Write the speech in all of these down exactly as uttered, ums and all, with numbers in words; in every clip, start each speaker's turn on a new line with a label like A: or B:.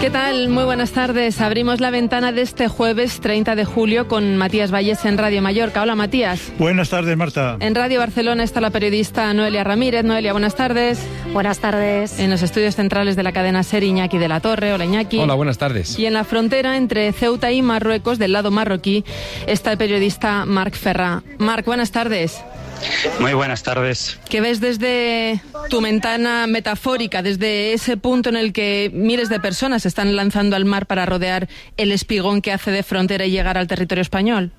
A: ¿Qué tal? Muy buenas tardes. Abrimos la ventana de este jueves treinta de julio con Matías Valles en Radio Mallorca. Hola, Matías.
B: Buenas tardes, Marta.
A: En Radio Barcelona está la periodista Noelia Ramírez. Noelia, buenas tardes.
C: Buenas tardes.
A: En los estudios centrales de la cadena SER, Iñaki de la Torre. Hola, Iñaki.
D: Hola, buenas tardes.
A: Y en la frontera entre Ceuta y Marruecos, del lado marroquí, está el periodista Marc Ferrà. Marc, buenas tardes.
E: Muy buenas tardes.
A: ¿Qué ves desde tu ventana metafórica, desde ese punto en el que miles de personas se están lanzando al mar para rodear el espigón que hace de frontera y llegar al territorio español?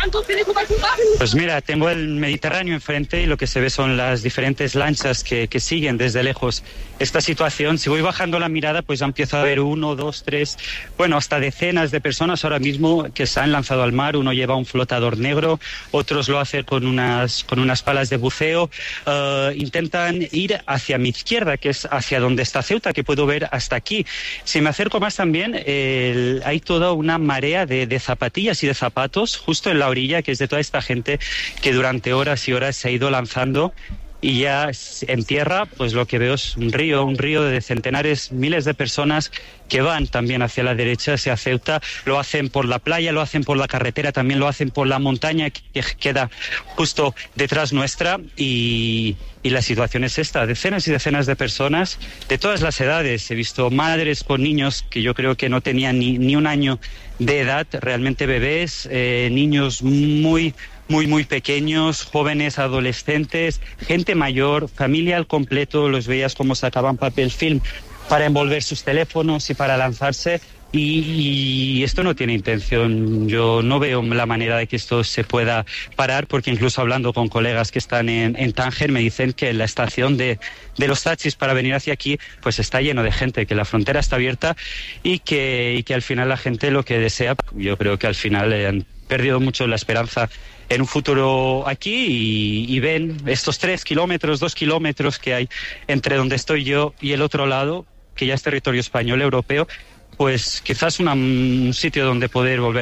E: Pues mira, tengo el Mediterráneo enfrente y lo que se ve son las diferentes lanchas que, que siguen desde lejos esta situación. Si voy bajando la mirada, pues ya empiezo a ver uno, dos, tres, bueno, hasta decenas de personas ahora mismo que se han lanzado al mar. Uno lleva un flotador negro, otros lo hacen con unas, con unas palas de buceo. Uh, intentan ir hacia mi izquierda, que es hacia donde está Ceuta, que puedo ver hasta aquí. Si me acerco más también, eh, hay toda una marea de, de zapatillas y de zapatos justo en la orilla, que es de toda esta gente que durante horas y horas se ha ido lanzando. Y ya en tierra, pues lo que veo es un río, un río de centenares, miles de personas que van también hacia la derecha, hacia Ceuta. Lo hacen por la playa, lo hacen por la carretera, también lo hacen por la montaña que queda justo detrás nuestra. Y, y la situación es esta, decenas y decenas de personas de todas las edades. He visto madres con niños que yo creo que no tenían ni, ni un año de edad, realmente bebés, eh, niños muy... muy, muy pequeños, jóvenes, adolescentes, gente mayor, familia al completo. Los veías como sacaban papel film para envolver sus teléfonos y para lanzarse. Y, y esto no tiene intención. Yo no veo la manera de que esto se pueda parar, porque incluso hablando con colegas que están en, en Tánger me dicen que la estación de, de los taxis para venir hacia aquí pues está lleno de gente, que la frontera está abierta y que, y que al final la gente lo que desea, yo creo que al final eh, han perdido mucho la esperanza en un futuro aquí y, y ven estos tres kilómetros, dos kilómetros que hay entre donde estoy yo y el otro lado, que ya es territorio español, europeo, pues quizás una, un sitio donde poder volver